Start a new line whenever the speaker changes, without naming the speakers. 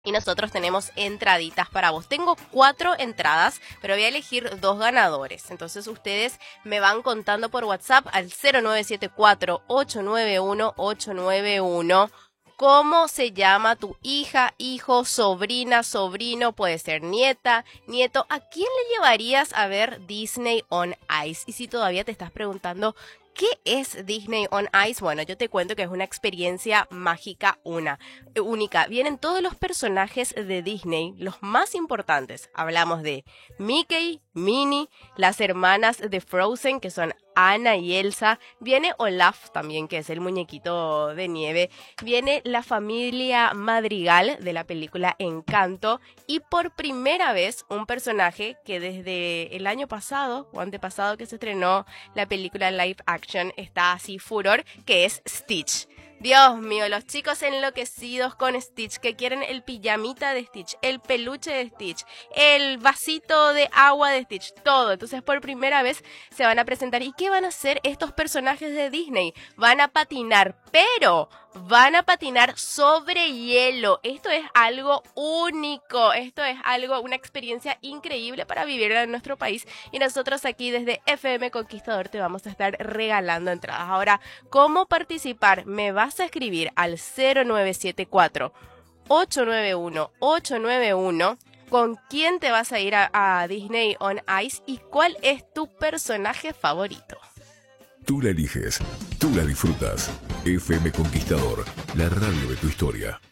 Y nosotros tenemos entraditas para vos. Tengo 4 entradas, pero voy a elegir 2 ganadores. Entonces ustedes me van contando por WhatsApp al 0974-891-891. ¿Cómo se llama tu hija, hijo, sobrina, sobrino? Puede ser nieta, nieto. ¿A quién le llevarías a ver Disney on Ice? Y si todavía te estás preguntando, ¿qué es Disney on Ice? Bueno, yo te cuento que es una experiencia mágica única. Vienen todos los personajes de Disney, los más importantes. Hablamos de Mickey, Minnie, las hermanas de Frozen, que son Anna y Elsa. Viene Olaf también, que es el muñequito de nieve. Viene la familia Madrigal de la película Encanto. Y por primera vez, un personaje que desde el año pasado o antepasado que se estrenó la película live action está así furor, que es Stitch. Dios mío, los chicos enloquecidos con Stitch, que quieren el pijamita de Stitch, el peluche de Stitch, el vasito de agua de Stitch, todo. Entonces por primera vez se van a presentar. ¿Y qué van a hacer estos personajes de Disney? Van a patinar, pero van a patinar sobre hielo. Esto es algo único, esto es una experiencia increíble para vivir en nuestro país. Y nosotros aquí desde FM Conquistador te vamos a estar regalando entradas. Ahora, ¿cómo participar? Me vas a escribir al 0974-891-891 con quién te vas a ir a Disney on Ice y cuál es tu personaje favorito.
Tú la eliges, tú la disfrutas. FM Conquistador, la radio de tu historia.